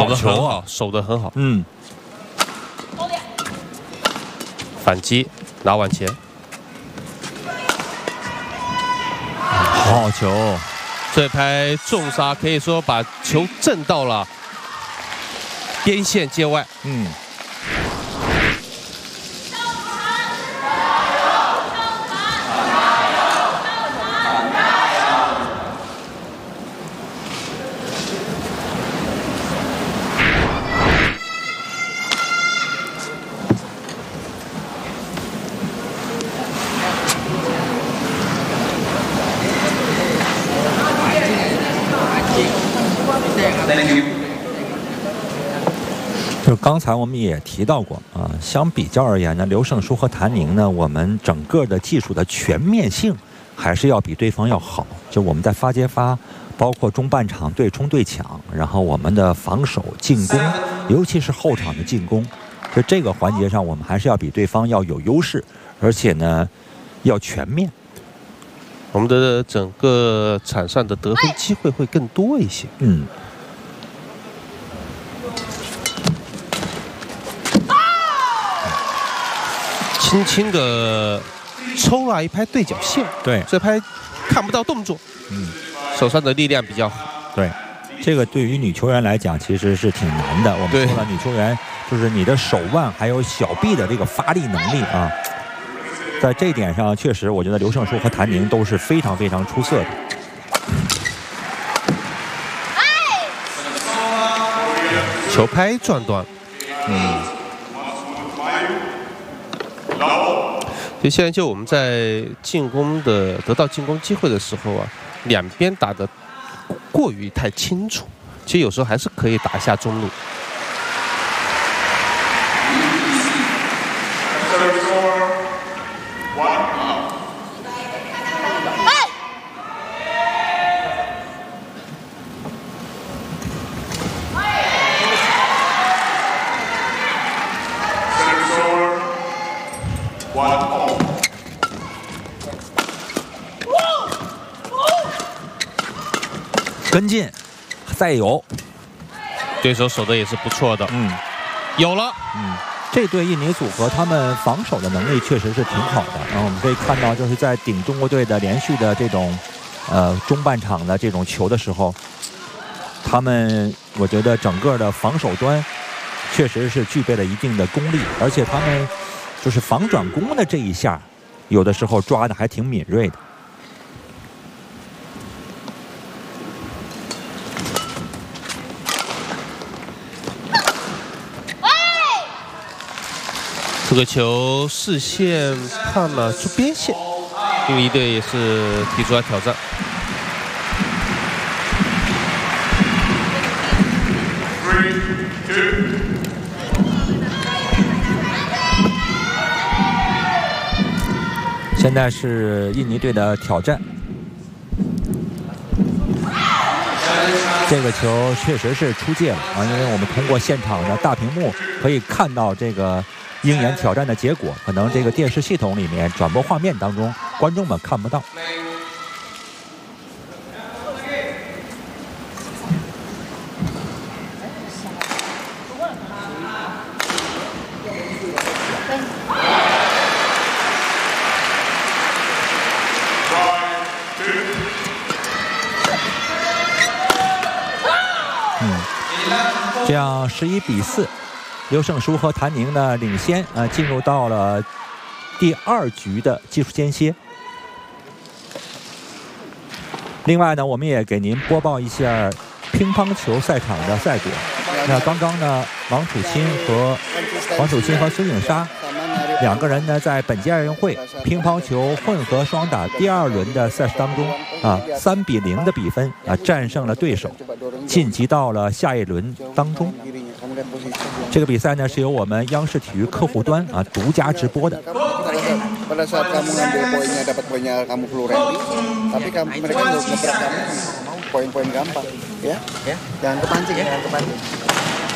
好球啊，守得很好。 嗯， 反击拿碗前， 好球！ 这拍重杀可以说把球震到了边线界外。 嗯。 就刚才我们也提到过啊，相比较而言呢，刘胜书和谭宁呢，我们整个的技术的全面性还是要比对方要好。就我们在发接发，包括中半场对冲对抢，然后我们的防守进攻，尤其是后场的进攻，就这个环节上，我们还是要比对方要有优势，而且呢，要全面。 我们的整个场上的得分机会会更多一些。 嗯。 轻轻的抽了一拍对角线， 对， 这拍看不到动作，手上的力量比较好。 对，这个对于女球员来讲其实是挺难的。我们说了，女球员就是你的手腕还有小臂的这个发力能力啊，在这一点上确实，我觉得刘胜书和谭宁都是非常非常出色的。 球拍撞断，所以现在就我们在进攻的得到进攻机会的时候啊，两边打得过于太清楚，其实有时候还是可以打下中路。 跟进，再有， 对手守的也是不错的，有了， 这对印尼组合他们防守的能力确实是挺好的。然后我们可以看到，就是在顶中国队的连续的这种，中半场的这种球的时候，他们我觉得整个的防守端确实是具备了一定的功力，而且他们就是防转攻的这一下，有的时候抓的还挺敏锐的。 这个球视线判了出边线，印尼队也是提出来挑战。 现在是印尼队的挑战。这个球确实是出界了啊，因为我们通过现场的大屏幕可以看到这个。 鹰眼挑战的结果，可能这个电视系统里面转播画面当中，观众们看不到。这样11比4。 刘胜书和谭宁呢领先进入到了第2局的技术间歇。另外呢，我们也给您播报一下乒乓球赛场的赛果。那刚刚呢，王楚钦和孙颖莎两个人呢，在本届奥运会乒乓球混合双打第2轮的赛事当中3比0的比分战胜了对手，晋级到了下一轮当中。 这个比赛呢是由我们央视体育客户端独家直播的。 Pada saat kamu ngambil poinnya, dapat poinnya kamu perlu rally, tapi mereka ngebrak kamu poin-poin gampang, ya? Jangan kepancing, jangan kepancing.